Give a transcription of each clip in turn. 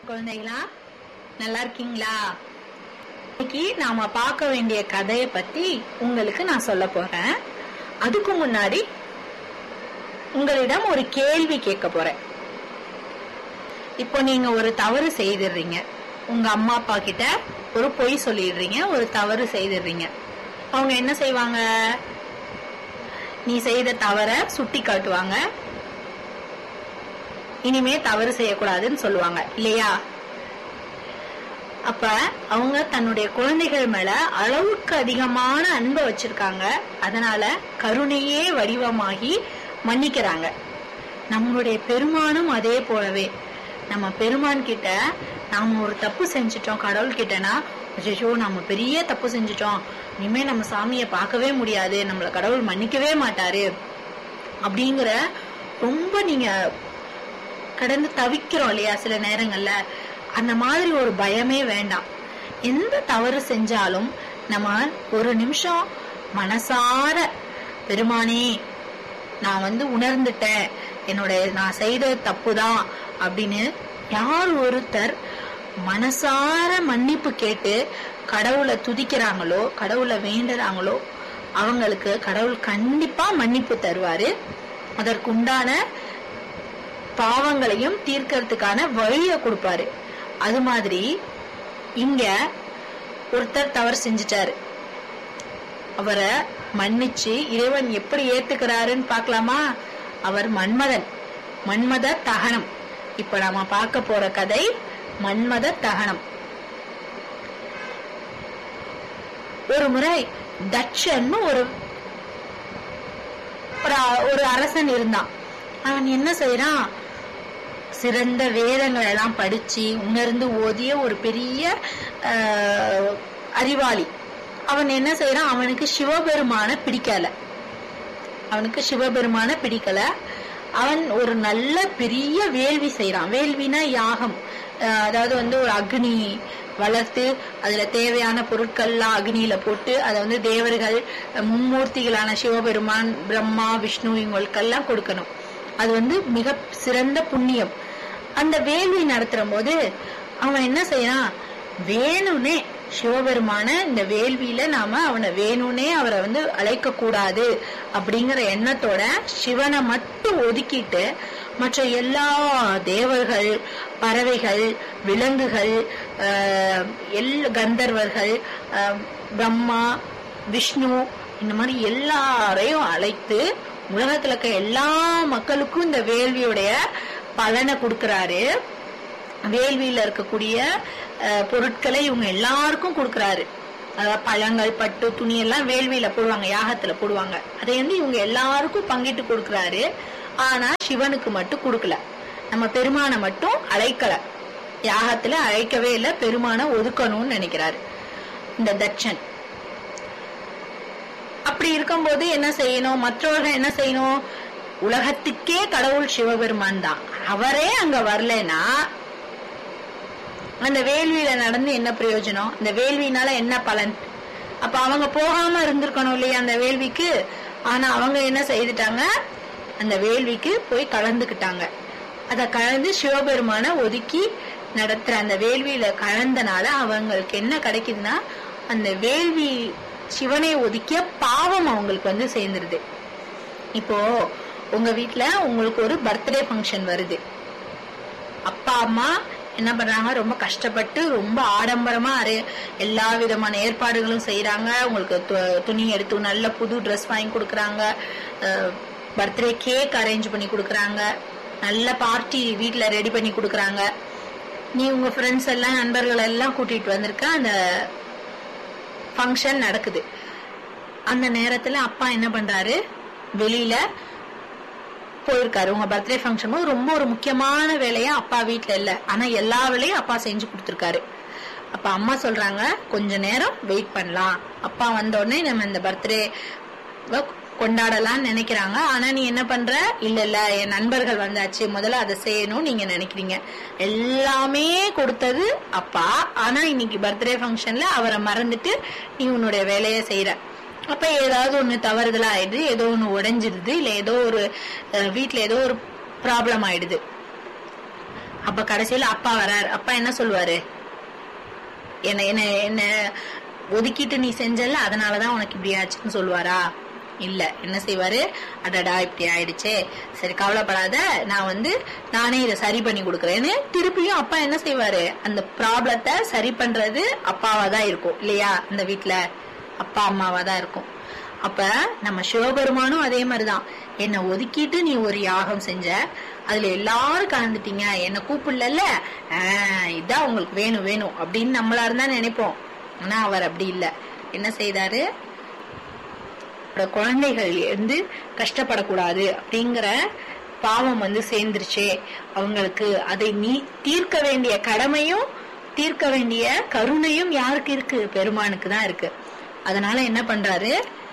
குழந்தைகளா, நல்லா இருக்கீங்களா? இன்னைக்கு நாம பார்க்க வேண்டிய கதையை பத்தி உங்களுக்கு நான் சொல்ல போறேன். அதுக்கு முன்னாடி உங்களிடம் ஒரு கேள்வி கேட்க போறேன். இப்போ நீங்க ஒரு தவறு செய்திடுறீங்க, உங்க அம்மா அப்பா கிட்ட ஒரு பொய் சொல்லிடுறீங்க, ஒரு தவறு செய்திடுறீங்க. அவங்க என்ன செய்வாங்க? நீ செய்த தவற சுட்டி காட்டுவாங்க, இனிமே தவறு செய்யக்கூடாதுன்னு சொல்லுவாங்க இல்லையா? அப்ப அவங்க தன்னுடைய குழந்தைகள் மேல அளவுக்கு அதிகமான அன்பை வச்சிருக்காங்க. அதனால கருணையே வடிவமாகி மன்னிக்கிறாங்க. நம்மளுடைய பெருமானும் அதே போலவே, நம்ம பெருமான் கிட்ட நாம ஒரு தப்பு செஞ்சிட்டோம் கடவுள் கிட்டனா, ஐயோ நம்ம பெரிய தப்பு செஞ்சிட்டோம், இனிமே நம்ம சாமியை பார்க்கவே முடியாது, நம்மள கடவுள் மன்னிக்கவே மாட்டாரு அப்படிங்கிற ரொம்ப நீங்க கடந்து தவிக்கிறோம் இல்லையா சில நேரங்கள்ல. அந்த மாதிரி ஒரு பயமே வேண்டாம். எந்த தவறு செஞ்சாலும் நம்ம ஒரு நிமிஷம் மனசார, பெருமானே நான் உணர்ந்துட்டேன், நான் செய்த தப்புதான் அப்படின்னு யார் ஒருத்தர் மனசார மன்னிப்பு கேட்டு கடவுளை துதிக்கிறாங்களோ, கடவுளை வேண்டுறாங்களோ, அவங்களுக்கு கடவுள் கண்டிப்பா மன்னிப்பு தருவாரு. அதற்குண்டான பாவங்களையும் தீர்க்கறதுக்கான வழிய கொடுப்பாரு. அது மாதிரி இங்க ஒருத்தர் தவறு செஞ்சிட்டாரு, அவரை மன்னிச்சு இறைவன் எப்படி ஏத்துக்கிறாருன்னு பாக்கலாமா? அவர் மன்மத தகனம். இப்ப நாம பார்க்க போற கதை மன்மத தகனம். ஒரு முறை தட்சன் ஒரு அரசன் இருந்தான். அவன் என்ன செய்யறான்? சிறந்த வேதங்கள் எல்லாம் படிச்சு உணர்ந்து ஓதிய ஒரு பெரிய அறிவாளி. அவன் என்ன செய்யறான்? அவனுக்கு சிவபெருமான பிடிக்கல. அவன் ஒரு நல்ல பெரிய வேள்வி செய்யறான். வேள்வினா யாகம், அதாவது ஒரு அக்னி வளர்த்து அதுல தேவையான பொருட்கள்லாம் அக்னியில போட்டு அதை தேவர்கள், மும்மூர்த்திகளான சிவபெருமான், பிரம்மா, விஷ்ணு இவங்களுக்கெல்லாம் கொடுக்கணும். அது மிக சிறந்த புண்ணியம். அந்த வேள்வி நடத்துற போது அவன் என்ன செய்யறான்? வேணும்னே சிவபெருமான இந்த வேள்வியில நாம அவனை வேணும்னே அவரை அழைக்க கூடாது அப்படிங்கிற எண்ணத்தோட சிவனை மட்டும் ஒதுக்கிட்டு மற்ற எல்லா தேவர்கள், பறவைகள், விலங்குகள், கந்தர்வர்கள், பிரம்மா, விஷ்ணு, இந்த மாதிரி எல்லாரையும் அழைத்து உலகத்துல இருக்க எல்லா மக்களுக்கும் இந்த வேள்வியுடைய பலனை கொடுக்கறாரு. வேள்வியில இருக்கக்கூடிய பொருட்களை இவங்க எல்லாருக்கும் கொடுக்கறாரு. அதாவது பழங்கள், பட்டு, துணி எல்லாம் வேள்வியில போடுவாங்க, யாகத்துல போடுவாங்க. அதை இவங்க எல்லாருக்கும் பங்கிட்டு கொடுக்கறாரு. ஆனா சிவனுக்கு மட்டும் கொடுக்கல, நம்ம பெருமானை மட்டும் அழைக்கல, யாகத்துல அழைக்கவே இல்லை, பெருமானை ஒதுக்கணும்னு நினைக்கிறாரு இந்த தட்சன். அப்படி இருக்கும்போது என்ன செய்யணும்? மற்றவர்கள் என்ன செய்யணும்? உலகத்துக்கே கடவுள் சிவபெருமான் தான், அவரே அங்க வரலன்னா அந்த வேள்வியில நடந்து என்ன பிரயோஜனம்? இந்த வேள்வினால என்ன பலன்? அப்ப அவங்க போகாம இருந்திருக்கணும் இல்லையா அந்த வேள்விக்கு. ஆனா அவங்க என்ன செய்துட்டாங்க? அந்த வேள்விக்கு போய் கலந்துக்கிட்டாங்க. அத கலந்து சிவபெருமான ஒதுக்கி நடத்துற அந்த வேள்வியில கலந்தனால அவங்களுக்கு என்ன கிடைக்குதுன்னா, அந்த வேள்வி சிவனை ஒதுக்கிய பாவம் அவங்களுக்கு சேர்ந்துருது. இப்போ உங்க வீட்டுல உங்களுக்கு ஒரு பர்த்டே ஃபங்க்ஷன் வருது. அப்பா அம்மா என்ன பண்றாங்க? ரொம்ப கஷ்டப்பட்டு ரொம்ப ஆடம்பரமா எல்லா விதமான ஏற்பாடுகளும் செய்யறாங்க. உங்களுக்கு துணி எடுத்து நல்ல புது ட்ரெஸ் வாங்கி கொடுக்கறாங்க, பர்த்டே கேக் அரேஞ்ச் பண்ணி கொடுக்கறாங்க, நல்ல பார்ட்டி வீட்டுல ரெடி பண்ணி கொடுக்கறாங்க. நீ உங்க ஃப்ரெண்ட்ஸ் எல்லாம், நண்பர்கள் எல்லாம் கூட்டிட்டு வந்திருக்க. அந்த ஃபங்க்ஷன் நடக்குது. அந்த நேரத்துல அப்பா என்ன பண்றாரு? வெளியில போயிருக்காரு. உங்க பர்த்டே ஃபங்க்ஷன் ரொம்ப ஒரு முக்கியமான வேலையா அப்பா வீட்டுல இல்ல, ஆனா எல்லா வேலையும் அப்பா செஞ்சு கொடுத்திருக்காரு. அப்ப அம்மா சொல்றாங்க, கொஞ்ச நேரம் வெயிட் பண்ணலாம், அப்பா வந்த உடனே நம்ம இந்த பர்த்டே கொண்டாடலாம்னு நினைக்கிறாங்க. ஆனா நீ என்ன பண்ற? இல்ல என் நண்பர்கள் வந்தாச்சு, முதல்ல அதை செய்யணும் நீங்க நினைக்கிறீங்க. எல்லாமே கொடுத்தது அப்பா, ஆனா இன்னைக்கு பர்த்டே ஃபங்க்ஷன்ல அவரை மறந்துட்டு நீ உன்னுடைய வேலையை செய்யற. அப்ப ஏதாவது ஒண்ணு தவறுதலா ஆயிடுது, ஏதோ ஒண்ணு உடைஞ்சிருது, இல்ல ஏதோ ஒரு வீட்டுல ஏதோ ஒரு ப்ராப்ளம் ஆயிடுது. அப்ப கடைசியில அப்பா வராரு. அப்பா என்ன சொல்லுவாரு? என்ன என்ன என்ன ஒதுக்கிட்டு நீ செஞ்சல, அதனாலதான் உனக்கு இப்படி ஆச்சுன்னு சொல்லுவாரா? இல்ல. என்ன செய்வாரு? அடடா இப்படி ஆயிடுச்சே, சரி கவலைப்படாத, நான் நானே இதை சரி பண்ணி கொடுக்கறேன்னு திருப்பியும் அப்பா என்ன செய்வாரு? அந்த ப்ராப்ளத்தை சரி பண்றது அப்பாவா தான் இருக்கும் இல்லையா? அந்த வீட்டுல அப்பா அம்மாவா தான் இருக்கும். அப்ப நம்ம சிவபெருமானும் அதே மாதிரிதான். என்னை ஒதுக்கிட்டு நீ ஒரு யாகம் செஞ்ச, அதுல எல்லாரும் கலந்துட்டீங்க, என்ன கூப்பிடல, இதான் உங்களுக்கு வேணும் வேணும் அப்படின்னு நம்மளா இருந்தா நினைப்போம். ஆனா அவர் அப்படி இல்ல. என்ன செய்தாரு? குழந்தைகள் கஷ்டப்படக்கூடாது அப்படிங்கிற பாவம் சேர்ந்துருச்சே அவங்களுக்கு, அதை நீ தீர்க்க வேண்டிய கடமையும் தீர்க்க வேண்டிய கருணையும் யாருக்கு இருக்கு? பெருமானுக்கு தான் இருக்கு. அதனால என்ன பண்றாரு?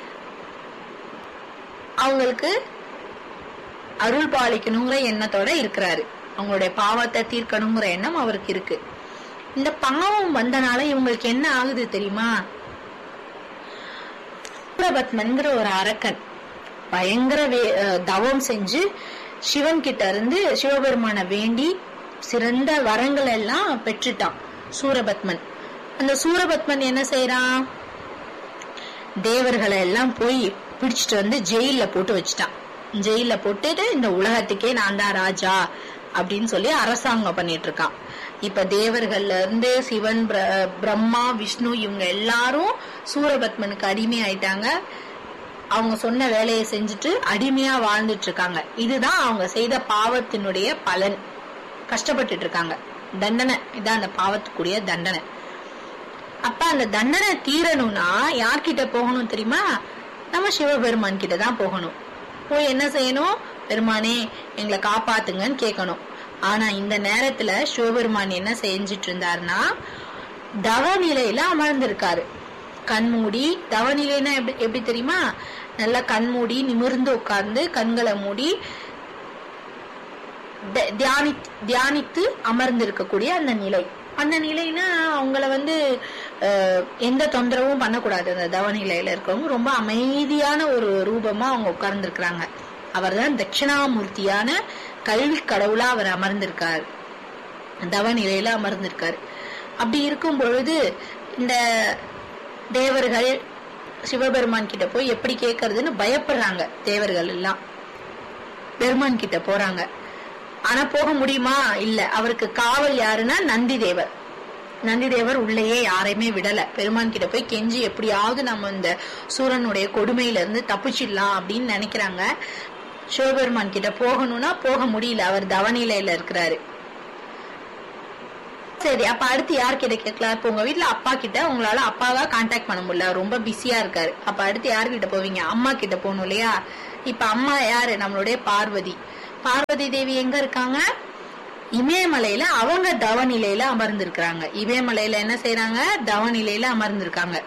அவங்களுக்கு அருள் பாலிக்கணுங்கிற எண்ணத்தோட இருக்கிறாரு. அவங்களுடைய பாவத்தை தீர்க்கணுங்கிற எண்ணம் அவருக்கு இருக்கு. இந்த பாவம் வந்தனால இவங்களுக்கு என்ன ஆகுது தெரியுமா? சூரபத்மன்கிற ஒரு அரக்கன் பயங்கர தவம் செஞ்சு சிவன் கிட்ட இருந்து சிவபெருமான வேண்டி சிறந்த வரங்கள் எல்லாம் பெற்றுட்டான் சூரபத்மன். அந்த சூரபத்மன் என்ன செய்யறான்? தேவர்களை எல்லாம் போய் பிடிச்சிட்டு ஜெயில போட்டு வச்சுட்டான். ஜெயில போட்டுட்டு இந்த உலகத்துக்கே நான் தான் ராஜா அப்படின்னு சொல்லி அரசாங்கம் பண்ணிட்டு இருக்கான். இப்ப தேவர்கள்ல இருந்து சிவன், பிரம்மா, விஷ்ணு இவங்க எல்லாரும் சூரபத்மனுக்கு அடிமை ஆயிட்டாங்க. அவங்க சொன்ன வேலையை செஞ்சுட்டு அடிமையா வாழ்ந்துட்டு இருக்காங்க. இதுதான் அவங்க செய்த பாவத்தினுடைய பலன். கஷ்டப்பட்டுட்டு இருக்காங்க. தண்டனை இதான் அந்த பாவத்துக்குரிய தண்டனை. அப்ப அந்த தண்டனை தீரணும்னா யார்கிட்ட போகணும் தெரியுமா? நம்ம சிவபெருமான் கிட்ட தான் போகணும். போய் என்ன செய்யணும்? பெருமானே எங்களை காப்பாத்துங்கன்னு கேட்கணும். ஆனா இந்த நேரத்துல சிவபெருமான் என்ன செஞ்சிட்டு இருந்தாருன்னா தவ நிலையில அமர்ந்திருக்காரு. கண்மூடி. தவநிலைன்னா எப்படி தெரியுமா? நல்லா கண்மூடி நிமிர்ந்து உட்கார்ந்து கண்களை மூடி தியானித்து அமர்ந்து இருக்கக்கூடிய அந்த நிலை. அந்த நிலைனா அவங்கள எந்த தொந்தரவும் பண்ணக்கூடாது. அந்த தவநிலையில இருக்கவங்க ரொம்ப அமைதியான ஒரு ரூபமா அவங்க உட்கார்ந்து இருக்கிறாங்க. அவர் தான் தட்சிணாமூர்த்தியான கல்வி கடவுளா அவர் அமர்ந்திருக்காரு. தவநிலையில அமர்ந்திருக்காரு. அப்படி இருக்கும் பொழுது இந்த தேவர்கள் சிவபெருமான் கிட்ட போய் எப்படி கேட்கறதுன்னு பயப்படுறாங்க. தேவர்கள் எல்லாம் பெருமான் கிட்ட போறாங்க. ஆனா போக முடியுமா? இல்ல. அவருக்கு காவல் யாருன்னா நந்தி தேவர். நந்தி தேவர் உள்ளேயே யாரையுமே விடல. பெருமான் கிட்ட போய் கெஞ்சி எப்படியாவது நம்ம இந்த சூரனுடைய கொடுமையில இருந்து தப்பிச்சிடலாம் அப்படின்னு நினைக்கிறாங்க. சிவபெருமான் கிட்ட போகணும்னா போக முடியல. அவர் தவநிலையில இருக்கிறாரு. சரி, அப்ப அடுத்து யார்கிட்ட கேட்கலாம்? இப்ப உங்க வீட்டுல அப்பா கிட்ட உங்களால அப்பாவா கான்டாக்ட் பண்ண முடியல, ரொம்ப பிஸியா இருக்காரு. அப்ப அடுத்து யார்கிட்ட போவீங்க? அம்மா கிட்ட போகணும் இல்லையா? இப்ப அம்மா யாரு? நம்மளுடைய பார்வதி. பார்வதி தேவி எங்க இருக்காங்க? இமயமலையில அவங்க தவநிலையில அமர்ந்திருக்கிறாங்க. இமயமலையில என்ன செய்யறாங்க? தவநிலையில அமர்ந்திருக்காங்க.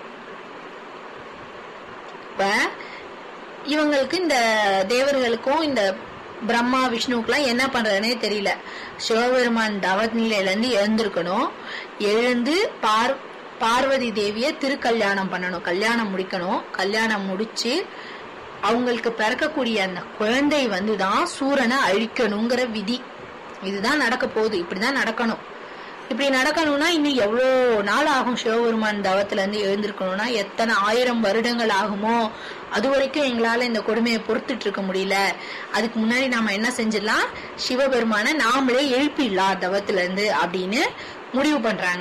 இப்ப இவங்களுக்கு இந்த தேவர்களுக்கும் இந்த பிரம்மா விஷ்ணுக்கெல்லாம் என்ன பண்றதுன்னே தெரியல. சிவபெருமான் தவநிலையில இருந்து எழுந்திருக்கணும். எழுந்து பார்வதி தேவிய திருக்கல்யாணம் பண்ணணும். கல்யாணம் முடிக்கணும். கல்யாணம் முடிச்சு அவங்களுக்கு பிறக்கக்கூடிய அந்த குழந்தை தான் சூரனை அழிக்கணுங்கிற விதி. இதுதான் நடக்க போகுது. இப்படிதான் நடக்கணும். இப்படி நடக்கணும்னா இன்னும் எவ்வளவு நாள் ஆகும்? சிவபெருமான் தவத்துல இருந்து எழுந்திருக்கணும்னா எத்தனை 1000 வருடங்கள் ஆகுமோ? அது வரைக்கும் எங்களால இந்த கொடுமையை பொறுத்துட்டு இருக்க முடியல. அதுக்கு முன்னாடி நாம என்ன செஞ்சிடலாம்? சிவபெருமான நாமளே எழுப்பிடலாம் தவத்துல இருந்து அப்படின்னு முடிவு பண்றாங்க.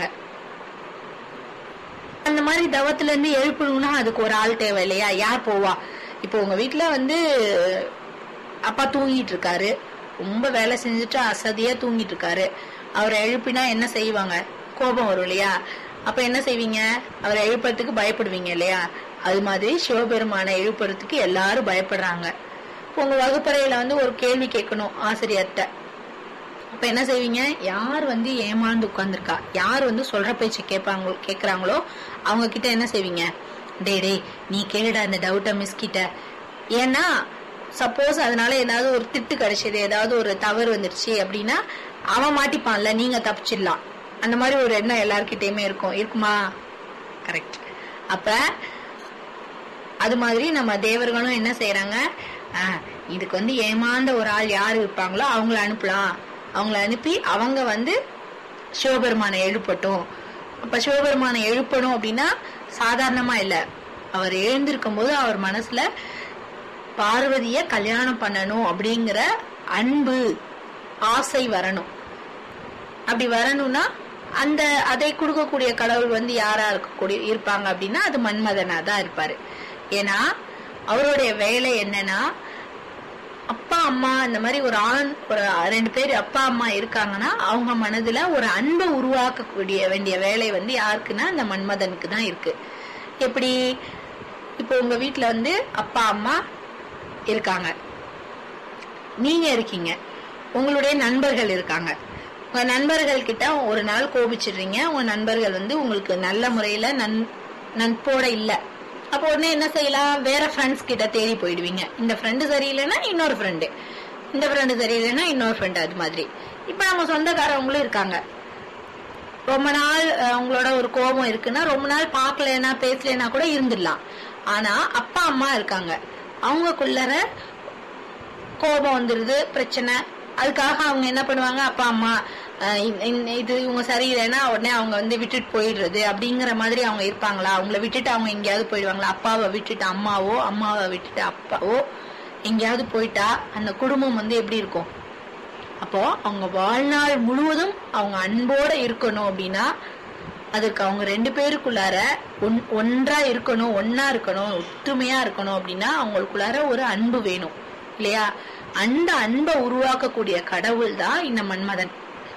அந்த மாதிரி தவத்துல இருந்து எழுப்பணும்னா அதுக்கு ஒரு ஆள் தேவை இல்லையா? யார் போவா? இப்போ உங்க வீட்டுல அப்பா தூங்கிட்டு இருக்காரு. ரொம்ப வேலை செஞ்சுட்டு அசதியா தூங்கிட்டு இருக்காரு. அவரை எழுப்பினா என்ன செய்வாங்க? கோபம் வரும் இல்லையா? அப்ப என்ன செய்வீங்க? அவரை எழுப்புறதுக்கு பயப்படுவீங்க இல்லையா? அது மாதிரி சிவபெருமான எழுப்புறதுக்கு எல்லாரும் பயப்படுறாங்க. உங்க வகுப்பறையில ஒரு கேள்வி கேட்கணும் ஆசிரியர்கிட்ட. அப்ப என்ன செய்வீங்க? யார் ஏமாந்து உட்கார்ந்துருக்கா, யார் சொல்ற பேச்சு கேக்குறாங்களோ அவங்க கிட்ட என்ன செய்வீங்க? டே நீ கேளுடா இந்த டவுட்ட மிஸ் கிட்ட. ஏன்னா சப்போஸ் அதனால ஏதாவது ஒரு திட்டு கிடைச்சது, ஏதாவது ஒரு தவறு வந்துருச்சு அப்படின்னா அவன் மாட்டிப்பான்ல, நீங்க தப்பிச்சிடலாம். அந்த மாதிரி ஒரு எண்ணம் எல்லார்கிட்டயுமே இருக்குமா? கரெக்ட். அப்ப அது மாதிரி நம்ம தேவர்களும் என்ன செய்யறாங்க? இதுக்கு ஏமாந்த ஒரு ஆள் யாரு இருப்பாங்களோ அவங்கள அனுப்பலாம் அவங்கள அனுப்பி அவங்க சிவபெருமானை எழுப்பட்டும். அப்ப சிவபெருமானை எழுப்பணும் அப்படின்னா சாதாரணமா இல்ல, அவர் எழுந்திருக்கும் போது அவர் மனசுல பார்வதிய கல்யாணம் பண்ணணும் அப்படிங்கிற அன்பு ஆசை வரணும். அப்படி வரணும்னா அதை கொடுக்கக்கூடிய கடவுள் யாரா இருப்பாங்க அப்படின்னா அது மன்மதனா தான் இருப்பாரு. ஏன்னா அவருடைய வேலை என்னன்னா, அப்பா அம்மா இந்த மாதிரி ஒரு 2 பேர் அப்பா அம்மா இருக்காங்கன்னா அவங்க மனதுல ஒரு அன்பை உருவாக்கக்கூடிய வேண்டிய வேலை யாருக்குன்னா அந்த மன்மதனுக்கு தான் இருக்கு. எப்படி, இப்போ உங்க வீட்டுல அப்பா அம்மா இருக்காங்க, நீங்க இருக்கீங்க, உங்களுடைய நண்பர்கள் இருக்காங்க. உங்க நண்பர்கள் கிட்ட ஒரு நாள் கோபிச்சிடுறீங்க, உங்க நண்பர்கள் உங்களுக்கு நல்ல முறையில நட்போட இல்ல. அப்போ உடனே என்ன செய்யலாம், வேற ஃப்ரெண்ட்ஸ் கிட்ட தேடி போயிடுவீங்க. இந்த ஃப்ரெண்டு சரியில்லைன்னா இன்னொரு ஃப்ரெண்டு, இந்த ஃப்ரெண்டு சரியில்லைன்னா இன்னொரு ஃப்ரெண்டு. அது மாதிரி இப்ப நம்ம சொந்தக்காரவங்களும் இருக்காங்க. ரொம்ப நாள் உங்களோட ஒரு கோபம் இருக்குன்னா ரொம்ப நாள் பாக்கலன்னா பேசலன்னா கூட இருந்துடலாம். ஆனா அப்பா அம்மா இருக்காங்க, அவங்களுக்குள்ளர கோபம் வந்துருது, பிரச்சனை. அதுக்காக அவங்க என்ன பண்ணுவாங்க, அப்பா அம்மா இது இவங்க சரியில்லைன்னா உடனே அவங்க விட்டுட்டு போயிடுறது அப்படிங்கிற மாதிரி அவங்க இருப்பாங்களா? அவங்கள விட்டுட்டு அவங்க எங்கேயாவது போயிடுவாங்களா? அப்பாவை விட்டுட்டு அம்மாவோ, அம்மாவை விட்டுட்டு அப்பாவோ எங்கேயாவது போயிட்டா அந்த குடும்பம் எப்படி இருக்கும்? அப்போ அவங்க வாழ்நாள் முழுவதும் அவங்க அன்போட இருக்கணும் அப்படின்னா அதுக்கு அவங்க 2 பேருக்குள்ளார ஒன்றா இருக்கணும், ஒன்னா இருக்கணும், ஒற்றுமையா இருக்கணும். அப்படின்னா அவங்களுக்குள்ளார ஒரு அன்பு வேணும் இல்லையா? அந்த அன்பை உருவாக்கக்கூடிய கடவுள் தான் இந்த மன்மதன்.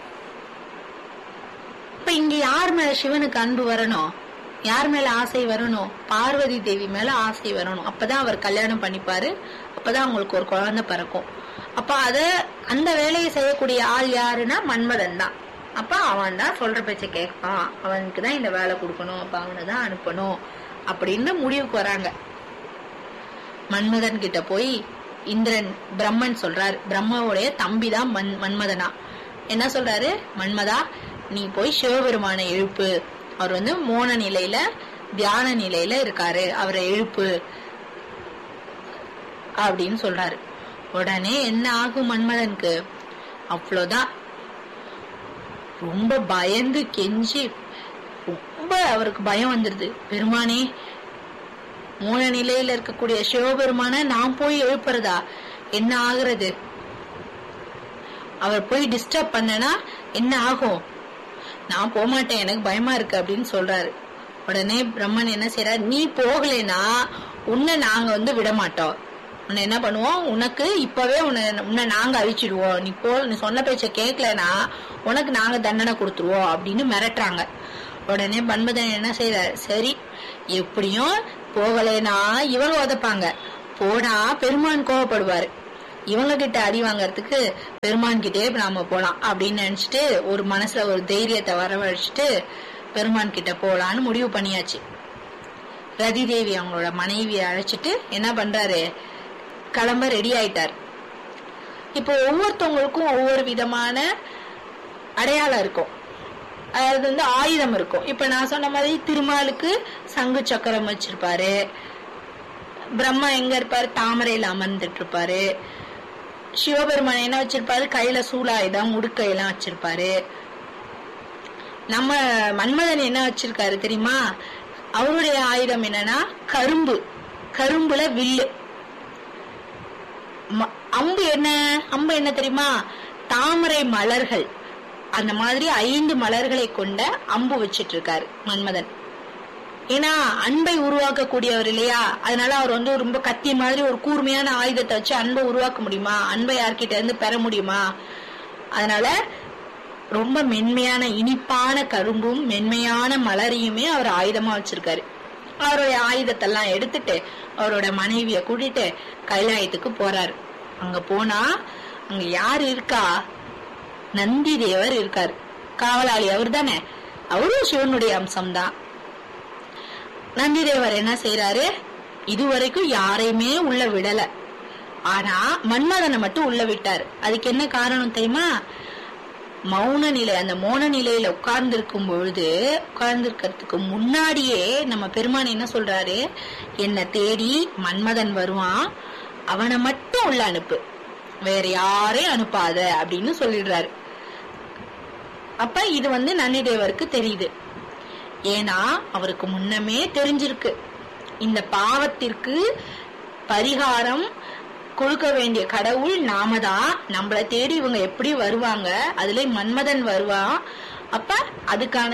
இப்ப இங்க யார் மேல சிவனுக்கு அன்பு வரணும், யார் மேல ஆசை வரணும்? பார்வதி தேவி மேல ஆசை வரணும். அப்பதான் அவர் கல்யாணம் பண்ணிப்பாரு, அப்பதான் அவங்களுக்கு ஒரு குழந்தை பிறக்கும். அப்ப அந்த வேலையை செய்யக்கூடிய ஆள் யாருன்னா மன்மதன் தான். அப்ப அவன் தான் சொல்ற பேச்ச கேட்பான், அவனுக்கு தான் இந்த வேலை கொடுக்கணும், அப்ப அவனை தான் அனுப்பணும் அப்படின்னு முடிவுக்கு வராங்க. மன்மதன் கிட்ட போய் இந்திரன் பிரம்மன் சொல்றாரு, பிரம்மாவுடைய தம்பிதான் மன்மதனா. என்ன சொல்றாரு, மன்மதா நீ போய் சிவபெருமானை எழுப்பு, அவர் மோன நிலையில தியான நிலையில இருக்காரு, அவரை எழுப்பு அப்படின்னு சொல்றாரு. உடனே என்ன ஆகும் மன்மதனுக்கு, அவ்வளவுதான், ரொம்ப பயந்து கெஞ்சி ரொம்ப அவருக்கு பயம் வந்துருது. பெருமானே, மூல நிலையில இருக்கக்கூடிய சிவபெருமான நான் போய் எழுப்புறதா, என்ன ஆகுறது? அவர் போய் டிஸ்டர்ப் பண்ணனா என்ன ஆகும்? நான் போகமாட்டேன், எனக்கு பயமா இருக்கு அப்படின்னு சொல்றாரு. உடனே பிரம்மன் என்ன செய்யறாரு, நீ போகலைன்னா உன்னை நாங்க விட மாட்டோம், உன்னை என்ன பண்ணுவோம், உனக்கு இப்பவே உன்னை நாங்க அழிச்சிடுவோம், நீ சொன்ன பேச்ச கேட்கலன்னா உனக்கு நாங்க தண்டனை கொடுத்துருவோம் அப்படின்னு மிரட்டுறாங்க. உடனே மன்மதன் என்ன செய்யறாரு, சரி எப்படியும் போகலைன்னா இவங்க உதப்பாங்க, போனா பெருமான் கோவப்படுவாரு, இவங்க கிட்ட அடி வாங்கறதுக்கு பெருமான் கிட்டே நாம போலாம் அப்படின்னு நினைச்சிட்டு ஒரு மனசுல ஒரு தைரியத்தை வரவழைச்சிட்டு பெருமான் கிட்ட போலான்னு முடிவு பண்ணியாச்சு. ரதி தேவி அவங்களோட மனைவியை அழைச்சிட்டு என்ன பண்றாரு, கிளம்ப ரெடி ஆயிட்டார். இப்போ ஒவ்வொருத்தவங்களுக்கும் ஒவ்வொரு விதமான அடையாளம் இருக்கும், அது ஆயுதம் இருக்கும். இப்ப நான் சொன்ன மாதிரி திருமாலுக்கு சங்கு சக்கரம் வச்சிருப்பாரு, பிரம்மா எங்க இருப்பாரு, தாமரையில அமர்ந்துட்டு இருப்பாரு. சிவபெருமான் என்ன வச்சிருப்பாரு, கையில சூலாயுதம் உடுக்கையெல்லாம் வச்சிருப்பாரு. நம்ம மன்மதன் என்ன வச்சிருக்காரு தெரியுமா, அவருடைய ஆயுதம் என்னன்னா கரும்புல வில்லு. அம்பு என்ன தெரியுமா, தாமரை மலர்கள், அந்த மாதிரி 5 மலர்களை கொண்ட அம்பு வச்சிட்டு இருக்காரு மன்மதன். ஏன்னா அன்பை உருவாக்கக்கூடியவர் இல்லையா, அதனால அவர் ரொம்ப கத்தி மாதிரி ஒரு கூர்மையான ஆயுதத்தை வச்சு அன்பை உருவாக்க முடியுமா, அன்பை யார்கிட்ட இருந்து பெற முடியுமா? அதனால ரொம்ப மென்மையான இனிப்பான கரும்பும் மென்மையான மலரையுமே அவர் ஆயுதமா வச்சிருக்காரு. அவருடைய ஆயுதத்தெல்லாம் எடுத்துட்டு அவரோட மனைவிய கூட்டிட்டு கைலாயத்துக்கு போறாரு. அங்க போனா அங்க யாரு இருக்கா, நந்தி தேவர் இருக்காரு, காவலாளி அவர் தானே, அவரும் சிவனுடைய அம்சம்தான். நந்தி தேவர் என்ன செய்யறாரு, இதுவரைக்கும் யாரையுமே உள்ள விடல, ஆனா மன்மதனை மட்டும் உள்ள விட்டாரு. அதுக்கு என்ன காரணம் தெரியுமா, மௌன நிலை, அந்த மௌன நிலையில உட்கார்ந்துருக்கிறதுக்கு முன்னாடியே நம்ம பெருமான் என்ன சொல்றாரு, என்னை தேடி மன்மதன் வருவான், அவனை மட்டும் உள்ள அனுப்பு, வேற யாரையும் அனுப்பாத அப்படின்னு சொல்லிடுறாரு. அப்ப இது நந்திதேவருக்கு தெரியுது. ஏன்னா அவருக்கு முன்னமே தெரிஞ்சிருக்கு இந்த பாவத்திற்கு பரிகாரம் கொடுக்க வேண்டிய கடவுள் நாம தான். நம்மளை தேடி இவங்க எப்படி வருவாங்க, அதுல மன்மதன் வருவான். அப்ப அதுக்கான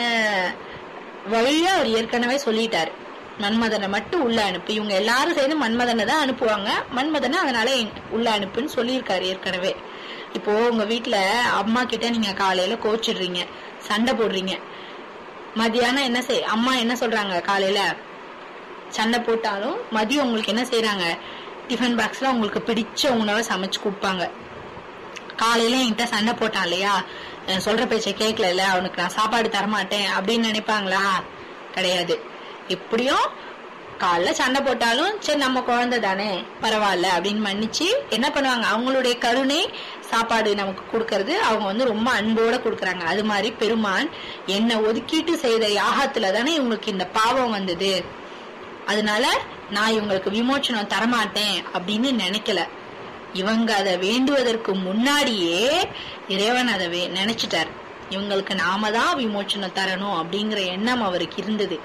வழிய அவர் ஏற்கனவே சொல்லிட்டாரு. மன்மதனை மட்டும் உள்ள அனுப்பு, இவங்க எல்லாரும் சேர்ந்து மன்மதனை தான் அனுப்புவாங்க, மன்மதனை அதனால உள்ள அனுப்புன்னு சொல்லியிருக்காரு ஏற்கனவே. இப்போ உங்க வீட்டுல அம்மா கிட்ட நீங்க காலையில கோச்சிடுறீங்க, சண்டை போடுறீங்க. மதியானம் என்ன அம்மா என்ன சொல்றாங்க, காலையில சண்டை போட்டாலும் மதியம் உங்களுக்கு என்ன செய்யறாங்க, டிஃபன் பாக்ஸ்ல உங்களுக்கு பிடிச்ச உணவை சமைச்சு கொடுப்பாங்க. காலையில என்கிட்ட சண்டை போட்டான் இல்லையா, சொல்ற பேச்சை கேட்கல, அவனுக்கு நான் சாப்பாடு தரமாட்டேன் அப்படின்னு நினைப்பாங்களா? கிடையாது. எப்படியும் காலைல சண்டை போட்டாலும் சரி நம்ம குழந்தை தானே பரவாயில்ல அப்படின்னு மன்னிச்சு என்ன பண்ணுவாங்க, அவங்களுடைய கருணை சாப்பாடு நமக்கு கொடுக்கறது அவங்க ரொம்ப அன்போட கொடுக்கறாங்க. அது மாதிரி பெருமான் என்ன ஒதுக்கிட்டு செய்த யாகத்துல தானே இவங்களுக்கு இந்த பாவம் வந்தது, அதனால நான் இவங்களுக்கு விமோச்சனம் தரமாட்டேன் அப்படின்னு நினைக்கல. இவங்க அதை வேண்டுவதற்கு முன்னாடியே இறைவன் அதை நினைச்சிட்டார். இவங்களுக்கு நாம தான் விமோச்சனம் தரணும் அப்படிங்கிற எண்ணம் அவருக்கு இருந்தது.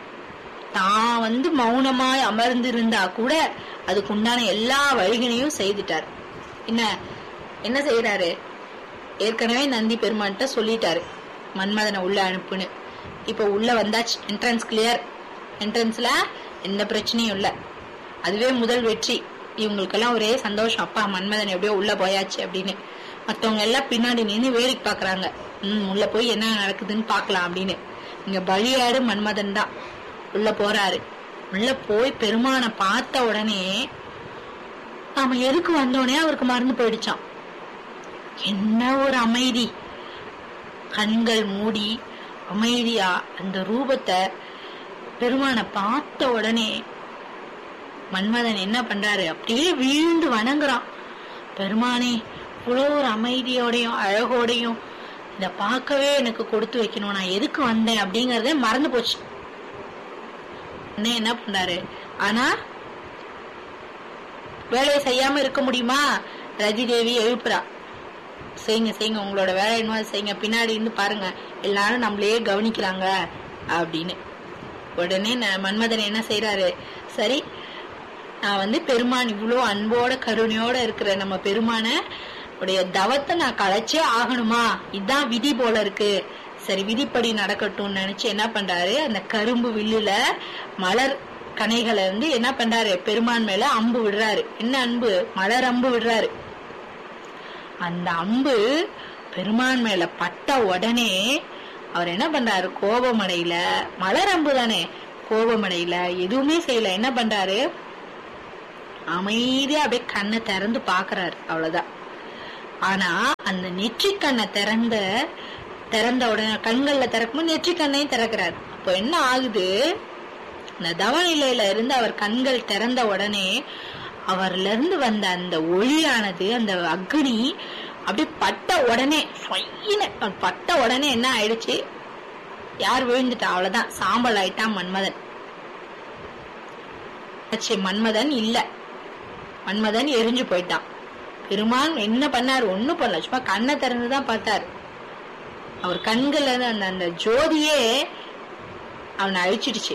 தான் மௌனமாய் அமர்ந்திருந்தா கூட அதுக்கு உண்டான எல்லா வழிகளையும் செய்துட்டார். என்ன செய்யறாரு, ஏற்கனவே நந்தி பெருமான்கிட்ட சொல்லிட்டாரு மன்மதனை உள்ள அனுப்புன்னு. இப்ப உள்ள வந்தாச்சு, என்ட்ரன்ஸ் கிளியர், என்ட்ரன்ஸ்ல எந்த பிரச்சனையும் இல்ல. அதுவே முதல் வெற்றி. இவங்களுக்கெல்லாம் ஒரே சந்தோஷம், அப்பா மன்மதன் எப்படியோ உள்ள போயாச்சு அப்படின்னு. மத்தவங்க எல்லாம் பின்னாடி நின்று வேடிக்கை பாக்குறாங்க, உள்ள போய் என்ன நடக்குதுன்னு பாக்கலாம் அப்படின்னு. இங்க பலியாடு மன்மதன் தான் உள்ள போறாரு. உள்ள போய் பெருமானை பார்த்த உடனே நாம எதுக்கு வந்தோடனே அவருக்கு மறந்து போயிடுச்சான். என்ன ஒரு அமைதி, கண்கள் மூடி அமைதியா அந்த ரூபத்தை பெருமானை பார்த்த உடனே மன்மதன் என்ன பண்றாரு, அப்படியே வீழ்ந்து வணங்குறான். பெருமானே, இவ்வளவு ஒரு அமைதியோடையும் அழகோடையும் இத பார்க்கவே எனக்கு கொடுத்து வைக்கணும், நான் எதுக்கு வந்தேன் அப்படிங்கறதே மறந்து போச்சு. என்ன பண்றாரு, ஆனா வேலையை செய்யாம இருக்க முடியுமா? ரதி தேவி எழுப்புறா, செய்யுங்க செய்யுங்க, உங்களோட வேலை என்ன செய்யுங்க, பின்னாடி இருந்து பாருங்க, எல்லாரும் நம்மளே கவனிக்கிறாங்க அப்படின்னு. உடனே மன்மதன் என்ன செய்யறாரு, சரி நான் பெருமான் இவ்வளவு அன்போட கருணையோட இருக்கிற நம்ம பெருமான உடைய தவத்தை நான் கலைச்சே ஆகணுமா, இதுதான் விதி போல இருக்கு, சரி விதிப்படி நடக்கட்டும் நினைச்சு என்ன பண்றாரு, அந்த கரும்பு வில்லுல மலர் கனைகளை என்ன பண்றாரு, பெருமான் மேல அம்பு விடுறாரு. என்ன அம்பு, மலர் அம்பு விடுறாரு. அந்த அம்பு பெருமான் மேல பட்ட உடனே அவர் என்ன பண்றாரு, கோபமடையில, மலர் அம்பு தானே, கோபமடையில, எதுவுமே செய்யல. என்ன பண்றாரு, அமைதியா அப்படியே கண்ணை திறந்து பாக்குறாரு, அவ்வளவுதான். ஆனா அந்த நெற்றி கண்ணை திறந்த உடனே, கண்கள்ல திறக்கும் நெற்றி கண்ணையும் திறக்கிறார். அப்போ என்ன ஆகுது, இந்த தவநிலையில இருந்து அவர் கண்கள் திறந்த உடனே அவர்ல இருந்து வந்த அந்த ஒளியானது, அந்த அக்னி அப்படியே பட்ட உடனே பட்ட உடனே என்ன ஆயிடுச்சு, யார் விழுந்துட்டா, அவ்வளவுதான், சாம்பல் ஆயிட்டான் மன்மதன். மன்மதன் இல்ல, மன்மதன் எரிஞ்சு போயிட்டான். பெருமான் என்ன பண்ணாரு, ஒண்ணும் பண்ணல, சும்மா கண்ணை திறந்துதான் பார்த்தாரு. அவர் கண்கள் அந்த ஜோதியே அவனை அழிச்சிடுச்சு.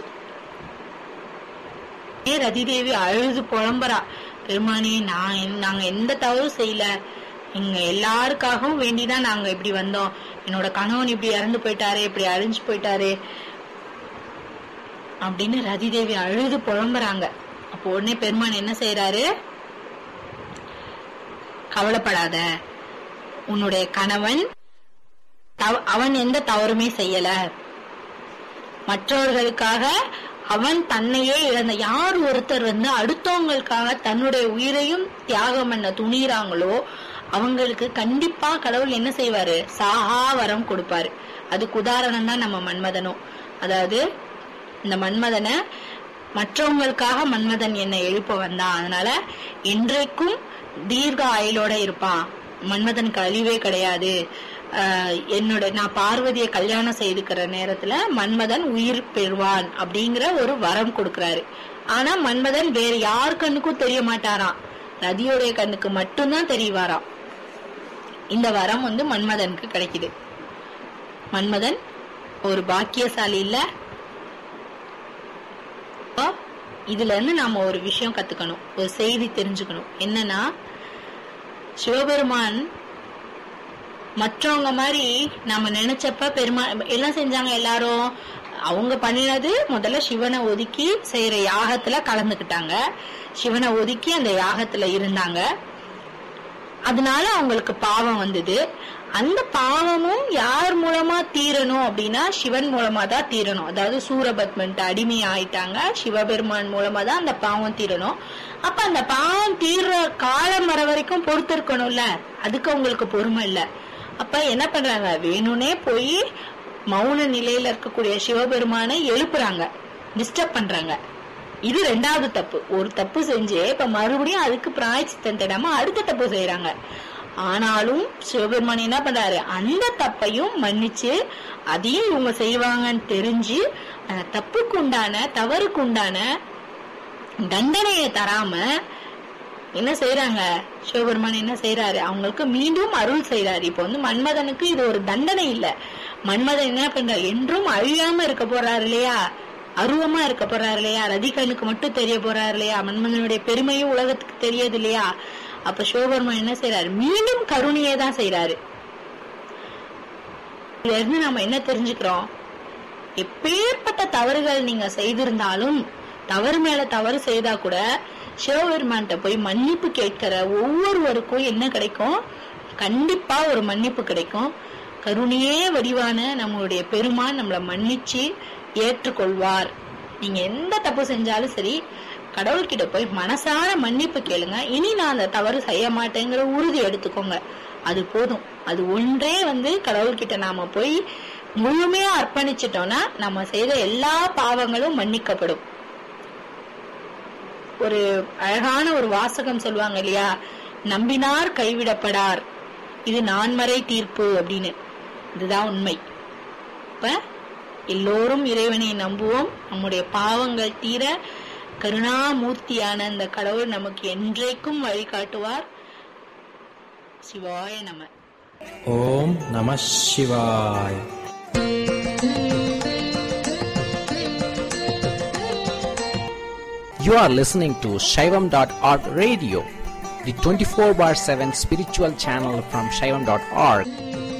ரதி தேவி அழுது புலம்புறா, பெருமானே நாங்க எந்த தவறும் செய்யல, எங்க எல்லாருக்காகவும் வேண்டிதான் நாங்க இப்படி வந்தோம், என்னோட கணவன் இப்படி இறந்து போயிட்டாரு, இப்படி அழிஞ்சு போயிட்டாரு அப்படின்னு ரதி தேவி அழுது புலம்புறாங்க. அப்போ உடனே பெருமான் என்ன செய்யறாரு, கவலைப்படாத, உன்னுடைய கணவன் அவன் எந்த தவறுமே செய்யல, மற்றவர்களுக்காக அவன் தன்னையே இழந்த, யார் ஒருத்தர் அடுத்தவங்களுக்காக தன்னுடைய உயிரையும் தியாகம் பண்ண துணிறாங்களோ அவங்களுக்கு கண்டிப்பா கடவுள் என்ன செய்வாரு, சாகா வரம் கொடுப்பாரு. அதுக்கு உதாரணம் தான் நம்ம மன்மதனும். அதாவது இந்த மன்மதனை மற்றவங்களுக்காக மன்மதன் என்னை எழுப்ப வந்தான், அதனால இன்றைக்கும் தீர்க்க ஆயுளோட இருப்பான், மன்மதனுக்கு அழிவே கிடையாது. நான் பார்வதியை கல்யாணம் செய்துக்கிற நேரத்துல மன்மதன் உயிர் பெறுவான் அப்படிங்கிற ஒரு வரம் கொடுக்கிறாரு. ஆனா மன்மதன் வேற யார் கண்ணுக்கும் தெரிய மாட்டாராம், ரதியோடைய கண்ணுக்கு மட்டும்தான் தெரியவாராம். இந்த வரம் மன்மதனுக்கு கிடைக்குது. மன்மதன் ஒரு பாக்கியசாலி இல்ல? இதுல இருந்து நாம ஒரு விஷயம் கத்துக்கணும், ஒரு செய்தி தெரிஞ்சுக்கணும். என்னன்னா, சிவபெருமான் மற்றவங்க மாதிரி நாம நினைச்சப்ப எல்லாம் செஞ்சாங்க. எல்லாரும் அவங்க பண்ணினது முதல்ல சிவனை ஒதுக்கி செய்யற யாகத்துல கலந்துக்கிட்டாங்க, சிவனை ஒதுக்கி அந்த யாகத்துல இருந்தாங்க. அதனால அவங்களுக்கு பாவம் வந்தது. அந்த பாவமும் யார் மூலமா தீரணும் அப்படின்னா சிவன் மூலமா தான் தீரணும். அதாவது சூரபத்மன் அடிமை ஆயிட்டாங்க, சிவபெருமான் மூலமா தான் அந்த பாவம் தீரணும். அப்ப அந்த பாவம் தீர்ற காலம் வர வரைக்கும் பொறுத்து இருக்கணும்ல, அதுக்கு அவங்களுக்கு பொறுமை இல்ல. அப்ப என்ன பண்றாங்க, வேணும்னே போய் மௌன நிலையில இருக்கக்கூடிய சிவபெருமானை எழுப்புறாங்க, டிஸ்டர்ப் பண்றாங்க. இது ரெண்டாவது தப்பு. ஒரு தப்பு செஞ்சு இப்ப மறுபடியும் அதுக்கு பிராயச்சித்தம் தேடாம அடுத்த தப்பு செய்யறாங்க. ஆனாலும் சிவபெருமான் என்ன பண்றாரு, அந்த தப்பையும் மன்னிச்சு அதையும் இவங்க செய்வாங்கன்னு தெரிஞ்சு தப்புக்கு உண்டான தவறுக்கு உண்டான தண்டனையை தராம என்ன செய்யறாங்க, சிவபெருமான் என்ன செய்யறாரு, அவங்களுக்கு மீண்டும் அருள் செய்யறாரு. இப்ப மன்மதனுக்கு இது ஒரு தண்டனை இல்ல. மன்மதன் என்ன பண்றாரு, என்றும் அழியாம இருக்க போறாரு இல்லையா, அருவமா இருக்க போறாரு இல்லையா, ரதிகனுக்கு மட்டும் தெரிய போறாரு இல்லையா, மன்மதனுடைய பெருமையும் உலகத்துக்கு தெரியாது இல்லையா. அப்ப சிவபெருமான் என்ன செய்யறாரு, மீண்டும் கருணையே தான் செய்யறாரு. இதுல இருந்து நாம என்ன தெரிஞ்சுக்கிறோம், எப்பேற்பட்ட தவறுகள் நீங்க செய்திருந்தாலும், தவறு மேல தவறு செய்தா கூட சிவபெருமான்கிட்ட போய் மன்னிப்பு கேட்கிற ஒவ்வொருவருக்கும் என்ன கிடைக்கும், கண்டிப்பா ஒரு மன்னிப்பு கிடைக்கும். கருணையே வடிவான நம்மளுடைய பெருமான் நம்மளை மன்னிச்சு ஏற்றுக்கொள்வார். நீங்க எந்த தப்பு செஞ்சாலும் சரி, கடவுள்கிட்ட போய் மனசார மன்னிப்பு கேளுங்க. இனி நான் அந்த தவறு செய்ய மாட்டேங்கிற உறுதி எடுத்துக்கோங்க, அது போதும். அது ஒன்றே கடவுள்கிட்ட நாம போய் முழுமையா அர்ப்பணிச்சிட்டோம்னா நம்ம செய்த எல்லா பாவங்களும் மன்னிக்கப்படும். ஒரு அழகான ஒரு வாசகம் சொல்லுவாங்க இல்லையா, நம்பினார் கைவிடப்படார், இது நான்மறை தீர்ப்பு அப்படின்னு. இதுதான் உண்மை. இப்ப எல்லோரும் இறைவனை நம்புவோம். நம்முடைய பாவங்கள் தீர கருணாமூர்த்தியான அந்த கடவுள் நமக்கு என்றைக்கும் வழிகாட்டுவார். சிவாய நம. ஓம் நம சிவாய. You are listening to Shaivam.org radio, the 24/7 spiritual channel from Shaivam.org.